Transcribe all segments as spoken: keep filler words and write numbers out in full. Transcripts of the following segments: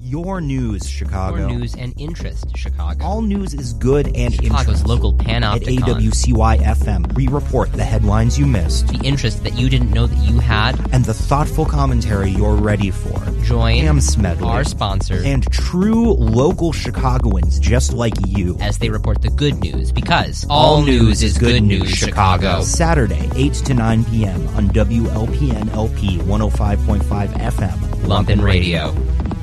Your news, Chicago. Your news and interest, Chicago. All news is good and Chicago's interest. local panopticon. At A W C Y F M, we report the headlines you missed, the interest that you didn't know that you had, and the thoughtful commentary you're ready for. Join Pam Smedley, our sponsor, and true local Chicagoans just like you as they report the good news, because all, all news is good news, Chicago. Saturday, eight to nine p.m. on W L P N L P one oh five point five F M. Lumpin' Radio.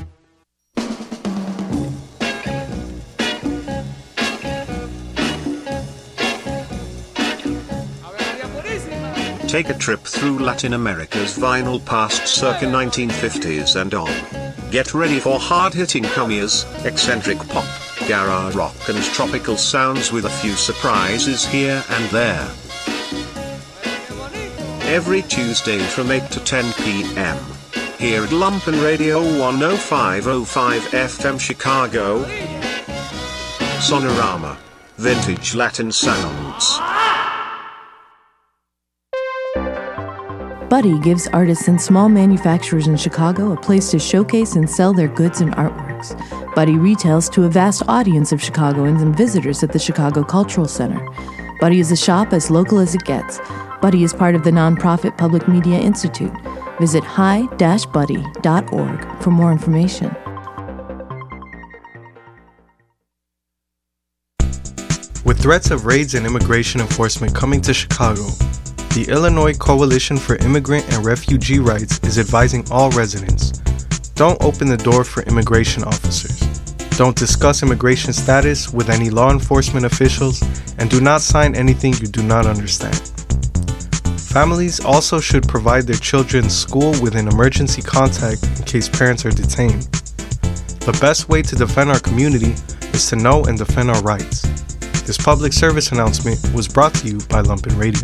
Take a trip through Latin America's vinyl past circa nineteen fifties and on. Get ready for hard-hitting cummiers, eccentric pop, garage rock and tropical sounds with a few surprises here and there. Every Tuesday from eight to ten p.m. here at Lumpin' Radio one oh five point oh five F M Chicago. Sonorama. Vintage Latin sounds. Buddy gives artists and small manufacturers in Chicago a place to showcase and sell their goods and artworks. Buddy retails to a vast audience of Chicagoans and visitors at the Chicago Cultural Center. Buddy is a shop as local as it gets. Buddy is part of the nonprofit Public Media Institute. Visit hi dash buddy dot org for more information. With threats of raids and immigration enforcement coming to Chicago, the Illinois Coalition for Immigrant and Refugee Rights is advising all residents: don't open the door for immigration officers. Don't discuss immigration status with any law enforcement officials, and do not sign anything you do not understand. Families also should provide their children's school with an emergency contact in case parents are detained. The best way to defend our community is to know and defend our rights. This public service announcement was brought to you by Lumpin' Radio.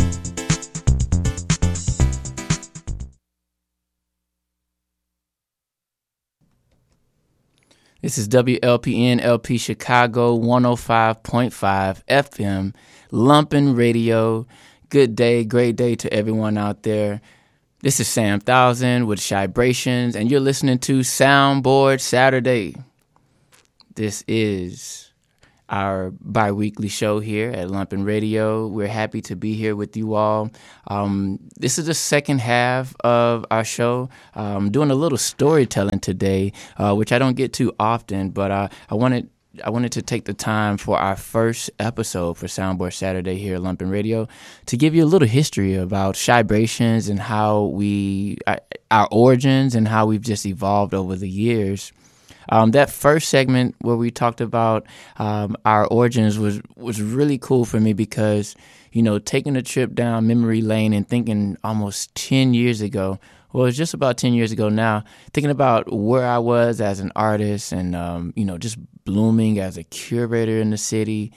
This is W L P N L P Chicago one oh five point five F M, Lumpin' Radio. Good day, great day to everyone out there. This is Sam Thousand with Shibrations, and you're listening to Soundboard Saturday. This is our bi-weekly show here at Lumpin' Radio. We're happy to be here with you all. Um, this is the second half of our show. I'm doing a little storytelling today, uh, which I don't get too often, but uh, I wanted I wanted to take the time for our first episode for Soundboard Saturday here at Lumpin' Radio to give you a little history about Shibrations and how we, our origins and how we've just evolved over the years. Um, that first segment where we talked about um, our origins was, was really cool for me because, you know, taking a trip down memory lane and thinking almost ten years ago, well, it's just about ten years ago now, thinking about where I was as an artist and, um, you know, just blooming as a curator in the city.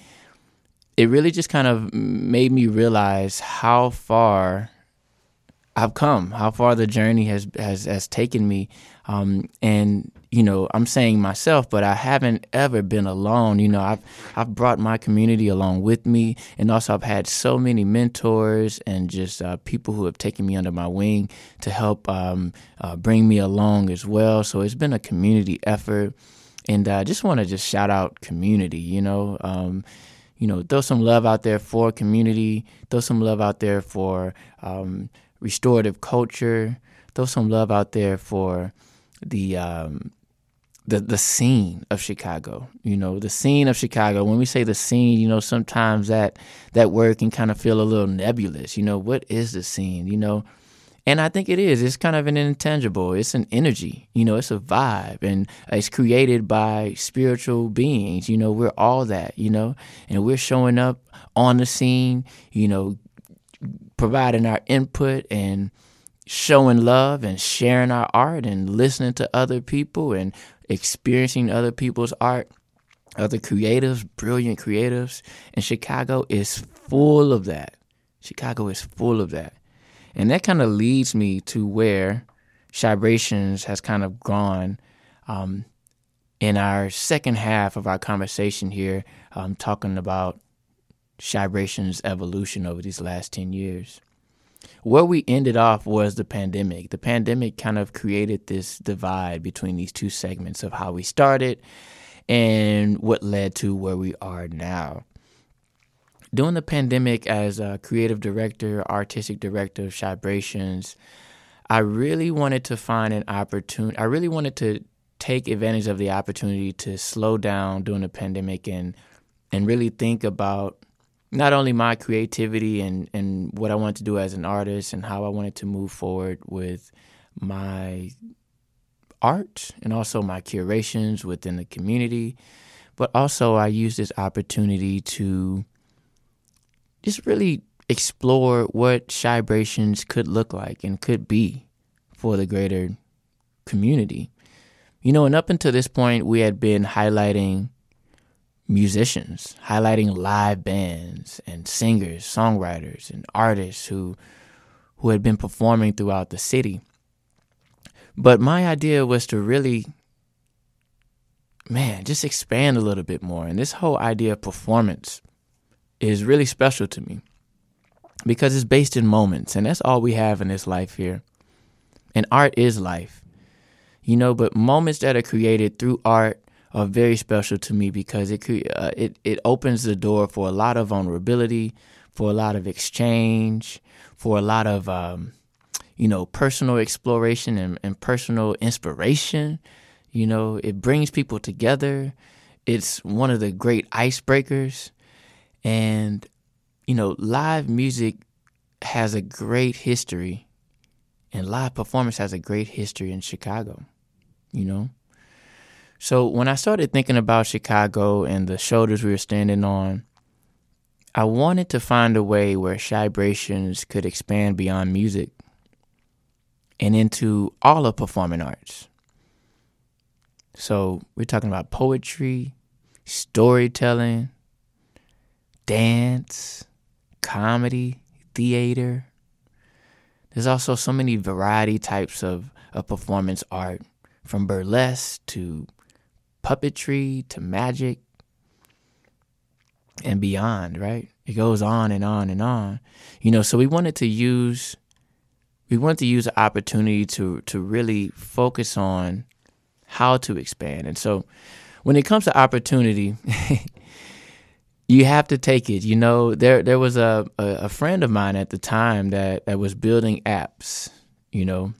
It really just kind of made me realize how far I've come, how far the journey has has, has taken me. Um, and, you know, I'm saying myself, but I haven't ever been alone. You know, I've I've brought my community along with me. And also I've had so many mentors and just uh, people who have taken me under my wing to help um, uh, bring me along as well. So it's been a community effort. And I uh, just want to just shout out community, you know, um, you know, throw some love out there for community, throw some love out there for um, restorative culture, throw some love out there for the um, the the scene of Chicago. You know, the scene of Chicago. When we say the scene, you know, sometimes that that word can kind of feel a little nebulous. You know, what is the scene? You know, and I think it is. It's kind of an intangible. It's an energy. You know, it's a vibe, and it's created by spiritual beings. You know, we're all that. You know, and we're showing up on the scene. You know, providing our input and showing love and sharing our art and listening to other people and experiencing other people's art, other creatives, brilliant creatives. And Chicago is full of that. Chicago is full of that. And that kind of leads me to where Shibrations has kind of gone um, in our second half of our conversation here, um, talking about Shibrations' evolution over these last ten years. where we ended off was the pandemic. The pandemic kind of created this divide between these two segments of how we started and what led to where we are now. During the pandemic, as a creative director, artistic director of Shybrations, I really wanted to find an opportunity. I really wanted to take advantage of the opportunity to slow down during the pandemic and and really think about not only my creativity and, and what I wanted to do as an artist and how I wanted to move forward with my art and also my curations within the community, but also I used this opportunity to just really explore what Shybrations could look like and could be for the greater community. You know, and up until this point, we had been highlighting musicians, highlighting live bands and singers, songwriters, and artists who who had been performing throughout the city. But my idea was to really, man, just expand a little bit more. And this whole idea of performance is really special to me because it's based in moments, and that's all we have in this life here. And art is life, you know, but moments that are created through art are very special to me because it uh, it it opens the door for a lot of vulnerability, for a lot of exchange, for a lot of, um, you know, personal exploration and, and personal inspiration. You know, it brings people together. It's one of the great icebreakers. And, you know, live music has a great history, and live performance has a great history in Chicago, you know. So when I started thinking about Chicago and the shoulders we were standing on, I wanted to find a way where Shybrations could expand beyond music and into all of performing arts. So we're talking about poetry, storytelling, dance, comedy, theater. There's also so many variety types of, of performance art, from burlesque to puppetry to magic and beyond, right? It goes on and on and on. You know, so we wanted to use we wanted to use the opportunity to to really focus on how to expand. And so when it comes to opportunity, you have to take it. You know, there there was a, a, a friend of mine at the time that, that was building apps, you know.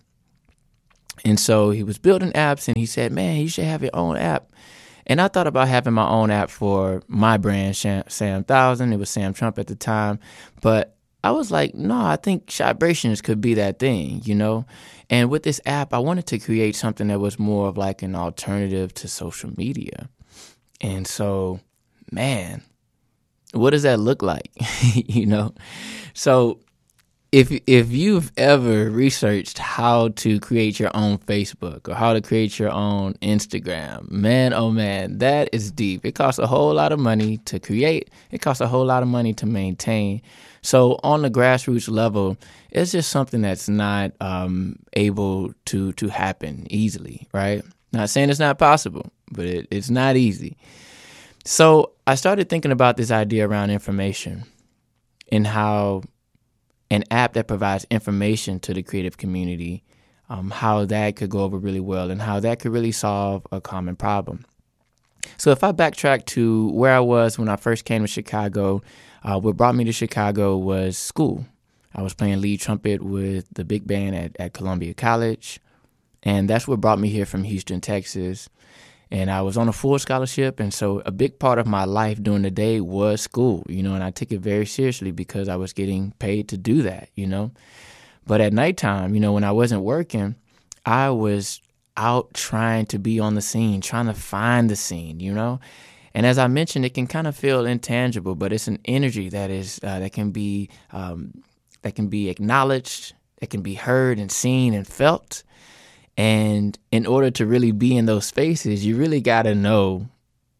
And so he was building apps and he said, man, you should have your own app. And I thought about having my own app for my brand, Sam one thousand. It was Sam Trump at the time. But I was like, no, I think Shybrations could be that thing, you know. And with this app, I wanted to create something that was more of like an alternative to social media. And so, man, what does that look like? You know? So if if you've ever researched how to create your own Facebook or how to create your own Instagram, man, oh man, that is deep. It costs a whole lot of money to create. It costs a whole lot of money to maintain. So on the grassroots level, it's just something that's not um, able to to happen easily, right? Not saying it's not possible, but it, it's not easy. So I started thinking about this idea around information and how an app that provides information to the creative community, um, how that could go over really well and how that could really solve a common problem. So if I backtrack to where I was when I first came to Chicago, uh, what brought me to Chicago was school. I was playing lead trumpet with the big band at, at Columbia College, and that's what brought me here from Houston, Texas. And I was on a full scholarship, and so a big part of my life during the day was school, you know, and I took it very seriously because I was getting paid to do that, you know. But at nighttime, you know, when I wasn't working, I was out trying to be on the scene, trying to find the scene, you know. And as I mentioned, it can kind of feel intangible, but it's an energy that is uh, that can be um, that can be acknowledged, that can be heard and seen and felt. And in order to really be in those spaces, you really got to know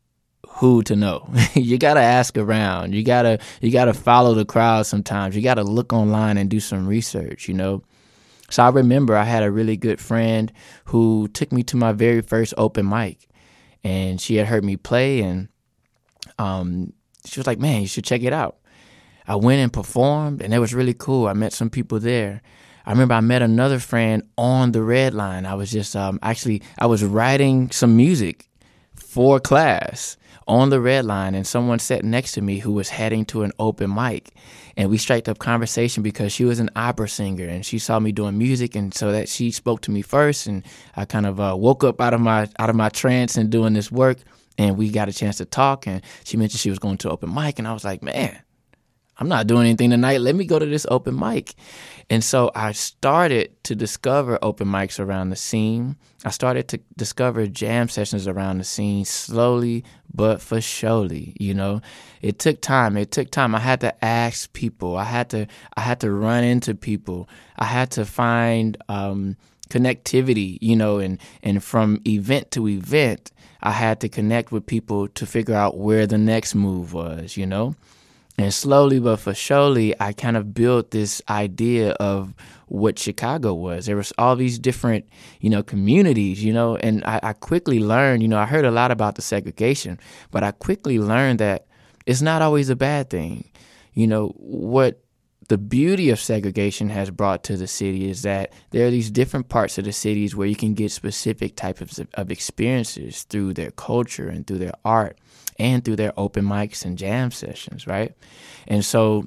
who to know. You got to ask around. You got to you got to follow the crowd sometimes. You got to look online and do some research, you know. So I remember I had a really good friend who took me to my very first open mic, and she had heard me play, and um, she was like, man, you should check it out. I went and performed, and it was really cool. I met some people there. I remember I met another friend on the Red Line. I was just um, actually, I was writing some music for class on the Red Line, and someone sat next to me who was heading to an open mic. And we striked up conversation because she was an opera singer, and she saw me doing music, and so that she spoke to me first, and I kind of uh, woke up out of my out of my trance and doing this work, and we got a chance to talk, and she mentioned she was going to open mic, and I was like, man, I'm not doing anything tonight. Let me go to this open mic. And so I started to discover open mics around the scene. I started to discover jam sessions around the scene slowly, but for surely, you know. It took time. It took time. I had to ask people. I had to I had to run into people. I had to find um, connectivity, you know, and, and from event to event, I had to connect with people to figure out where the next move was, you know. And slowly but for surely, I kind of built this idea of what Chicago was. There was all these different, you know, communities, you know, and I, I quickly learned, you know, I heard a lot about the segregation, but I quickly learned that it's not always a bad thing. You know, what the beauty of segregation has brought to the city is that there are these different parts of the cities where you can get specific types of, of experiences through their culture and through their art and through their open mics and jam sessions, right? And so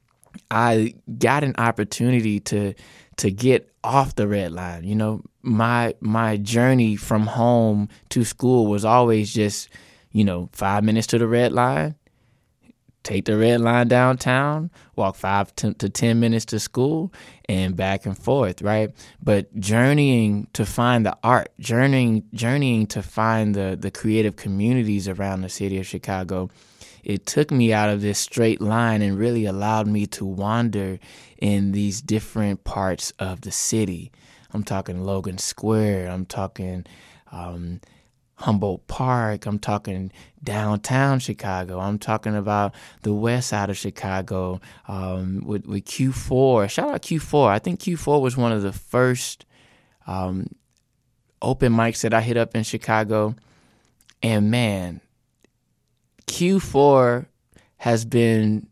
I got an opportunity to to get off the Red Line. You know, my my journey from home to school was always just, you know, five minutes to the Red Line, take the Red Line downtown, walk five to, to ten minutes to school, and back and forth, right? But journeying to find the art, journeying journeying to find the the creative communities around the city of Chicago, it took me out of this straight line and really allowed me to wander in these different parts of the city. I'm talking Logan Square. I'm talking um, Humboldt Park. I'm talking downtown Chicago. I'm talking about the west side of Chicago um, with, with Q four. Shout out Q four. I think Q four was one of the first um, open mics that I hit up in Chicago. And man, Q four has been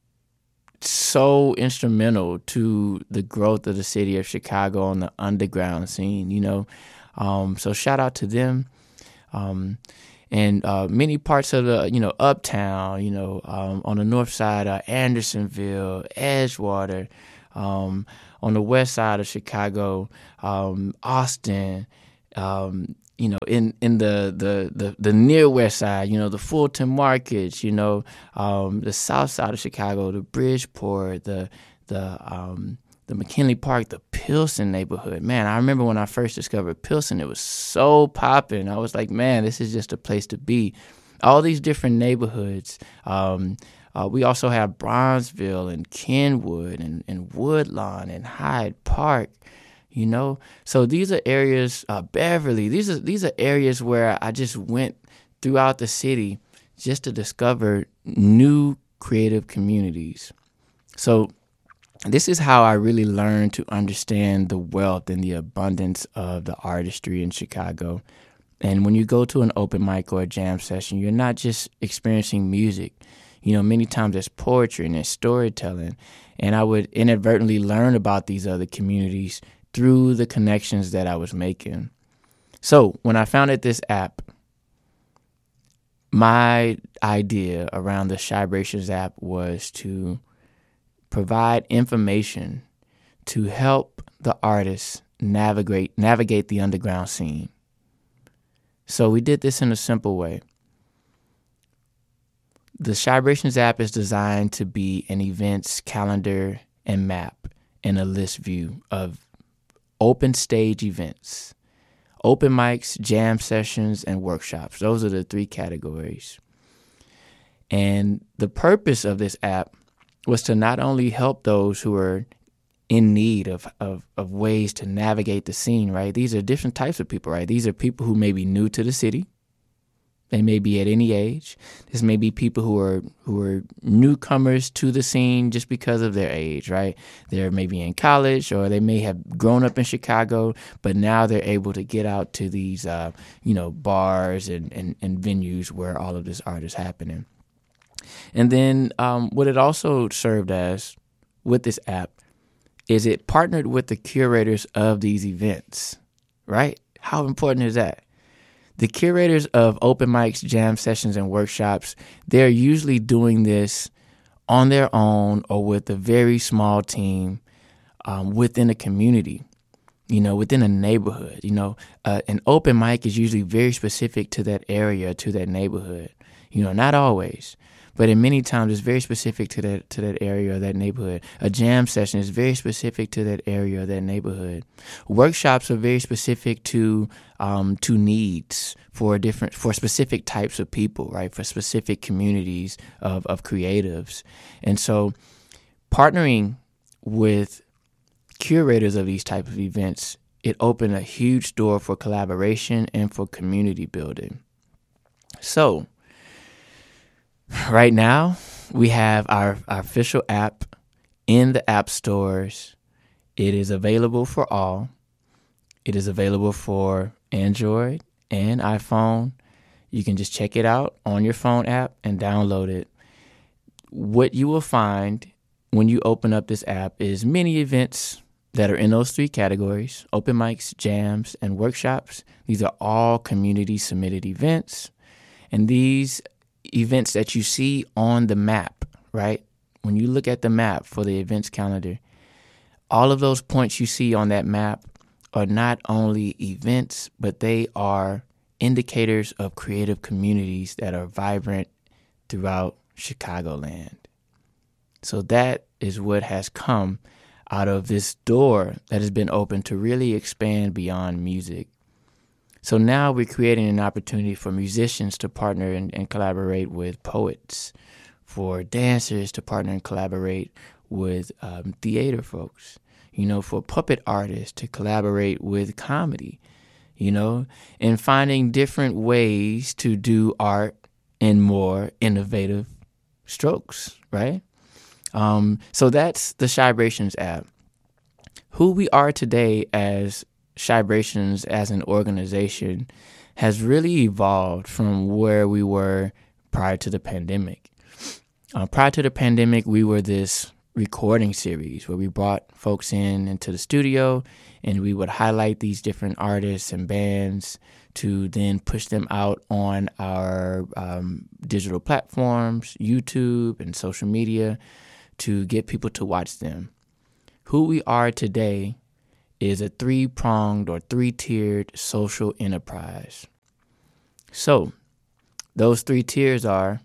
so instrumental to the growth of the city of Chicago on the underground scene, you know. Um, so shout out to them. Um, and uh, many parts of the, you know, uptown, you know, um, on the north side, uh, Andersonville, Edgewater, um, on the west side of Chicago, um, Austin, um, you know, in, in the, the, the, the near west side, you know, the Fulton markets, you know, um, the south side of Chicago, the Bridgeport, the, the, um, the McKinley Park, the Pilsen neighborhood. Man, I remember when I first discovered Pilsen, it was so popping. I was like, man, this is just a place to be. All these different neighborhoods. Um, uh, we also have Bronzeville and Kenwood and, and Woodlawn and Hyde Park, you know. So these are areas, uh, Beverly, these are, these are areas where I just went throughout the city just to discover new creative communities. So this is how I really learned to understand the wealth and the abundance of the artistry in Chicago. And when you go to an open mic or a jam session, you're not just experiencing music. You know, many times there's poetry and there's storytelling. And I would inadvertently learn about these other communities through the connections that I was making. So when I founded this app, my idea around the Chibrations app was to provide information to help the artists navigate navigate the underground scene. So we did this in a simple way. The Chibrations app is designed to be an events calendar and map and a list view of open stage events, open mics, jam sessions, and workshops. Those are the three categories. And the purpose of this app was to not only help those who are in need of, of, of ways to navigate the scene, right? These are different types of people, right? These are people who may be new to the city. They may be at any age. This may be people who are who are newcomers to the scene just because of their age, right? They're maybe in college, or they may have grown up in Chicago, but now they're able to get out to these, uh, you know, bars and, and, and venues where all of this art is happening. And then um, what it also served as with this app is it partnered with the curators of these events, right? How important is that? The curators of open mics, jam sessions, and workshops, they're usually doing this on their own or with a very small team um, within a community, you know, within a neighborhood. You know, uh, an open mic is usually very specific to that area, to that neighborhood. You know, not always, but in many times it's very specific to that to that area or that neighborhood. A jam session is very specific to that area or that neighborhood. Workshops are very specific to um, to needs for different for specific types of people, right? For specific communities of of creatives, and so partnering with curators of these type of events, it opened a huge door for collaboration and for community building. So right now, we have our, our official app in the app stores. It is available for all. It is available for Android and iPhone. You can just check it out on your phone app and download it. What you will find when you open up this app is many events that are in those three categories: open mics, jams, and workshops. These are all community-submitted events. And these events that you see on the map, right? When you look at the map for the events calendar, all of those points you see on that map are not only events, but they are indicators of creative communities that are vibrant throughout Chicagoland. So that is what has come out of this door that has been opened to really expand beyond music. So now we're creating an opportunity for musicians to partner and, and collaborate with poets, for dancers to partner and collaborate with um, theater folks, you know, for puppet artists to collaborate with comedy, you know, and finding different ways to do art in more innovative strokes, right? Um, so that's the Chybrations app. Who we are today as Chybrations as an organization has really evolved from where we were prior to the pandemic. Uh, prior to the pandemic, we were this recording series where we brought folks in into the studio and we would highlight these different artists and bands to then push them out on our um, digital platforms, YouTube and social media, to get people to watch them. Who we are today is a three-pronged or three-tiered social enterprise. So those three tiers are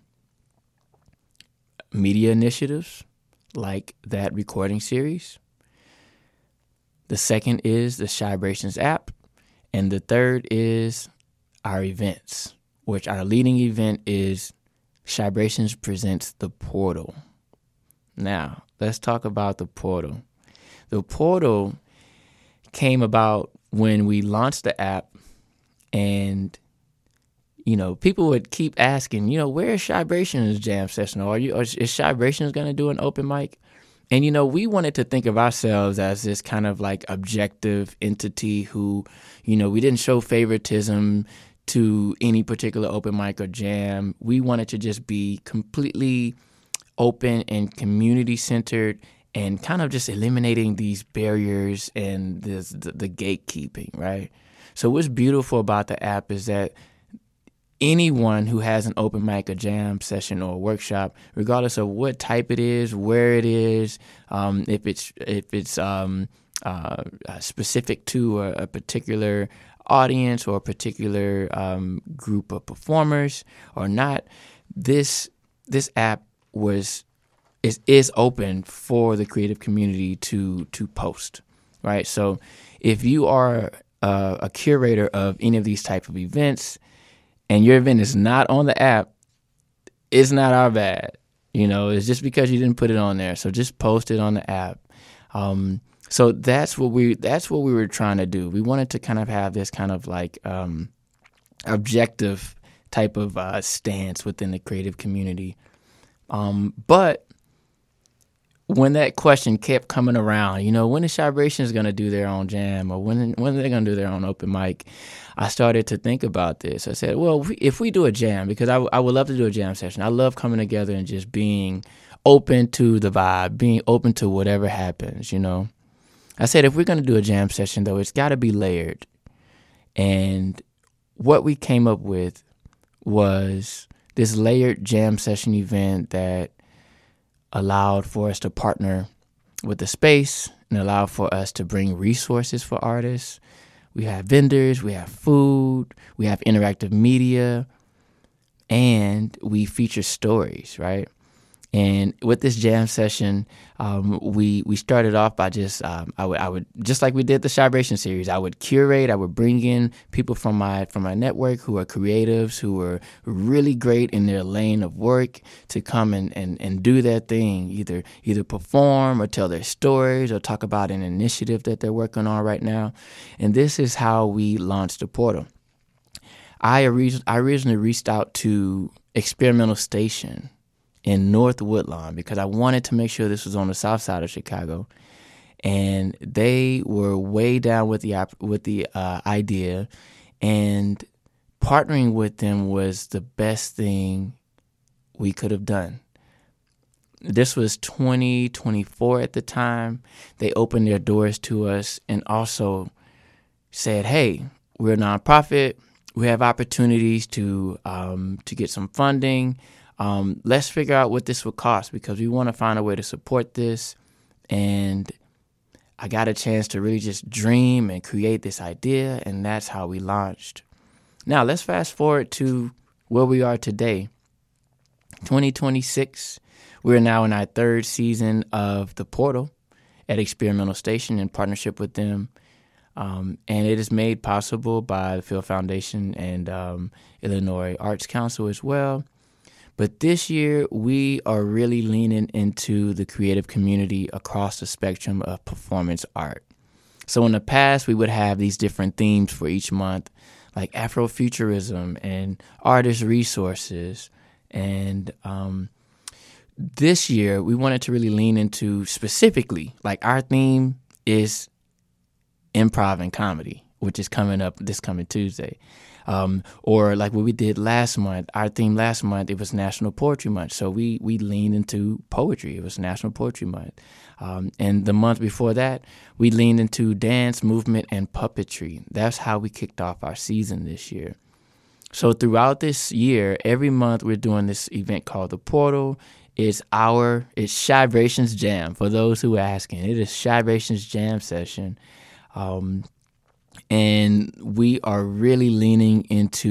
media initiatives, like that recording series. The second is the Chybrations app. And the third is our events, which our leading event is Chybrations Presents The Portal. Now, let's talk about the portal. The portal came about when we launched the app, and, you know, people would keep asking, you know, where is Chybrations jam session? Or are you, or is Chybrations going to do an open mic? And, you know, we wanted to think of ourselves as this kind of like objective entity who, you know, we didn't show favoritism to any particular open mic or jam. We wanted to just be completely open and community-centered and kind of just eliminating these barriers and this, the, the gatekeeping, right? So what's beautiful about the app is that anyone who has an open mic, a jam session, or a workshop, regardless of what type it is, where it is, um, if it's if it's um, uh, specific to a, a particular audience or a particular um, group of performers or not, this this app was is is open for the creative community to to post, right? So if you are uh, a curator of any of these type of events and your event is not on the app, it's not our bad. You know, it's just because you didn't put it on there. So just post it on the app. Um, so that's what we that's what we were trying to do. We wanted to kind of have this kind of like um, objective type of uh, stance within the creative community. Um, but when that question kept coming around, you know, when is Cybrations going to do their own jam, or when when are they going to do their own open mic? I started to think about this. I said, well, if we, if we do a jam, because I, I would love to do a jam session. I love coming together and just being open to the vibe, being open to whatever happens, you know. I said, if we're going to do a jam session, though, it's got to be layered. And what we came up with was this layered jam session event that allowed for us to partner with the space and allowed for us to bring resources for artists. We have vendors, we have food, we have interactive media, and we feature stories, right? And with this jam session, um, we we started off by just um, I would I would just like we did the Cybration series. I would curate. I would bring in people from my from my network who are creatives, who are really great in their lane of work, to come and, and, and do their thing, either either perform or tell their stories or talk about an initiative that they're working on right now. And this is how we launched the portal. I orig- I originally reached out to Experimental Station in North Woodlawn because I wanted to make sure this was on the south side of Chicago, and they were way down with the with the uh, idea, and partnering with them was the best thing we could have done. This was twenty twenty-four at the time. They opened their doors to us and also said, "Hey, we're a nonprofit. We have opportunities to um, to get some funding. Um, let's figure out what this would cost because we want to find a way to support this." And I got a chance to really just dream and create this idea, and that's how we launched. Now, let's fast forward to where we are today. twenty twenty-six, we're now in our third season of The Portal at Experimental Station in partnership with them. Um, and it is made possible by the Field Foundation and um, Illinois Arts Council as well. But this year, we are really leaning into the creative community across the spectrum of performance art. So in the past, we would have these different themes for each month, like Afrofuturism and artist resources. And um, this year, we wanted to really lean into specifically, like our theme is improv and comedy, which is coming up this coming Tuesday. Um, or like what we did last month, our theme last month, it was National Poetry Month. So we, we leaned into poetry. It was National Poetry Month. Um, and the month before that, we leaned into dance, movement, and puppetry. That's how we kicked off our season this year. So throughout this year, every month we're doing this event called The Portal. It's our, it's Cybrations Jam, for those who are asking. It is Cybrations Jam session. Um, And we are really leaning into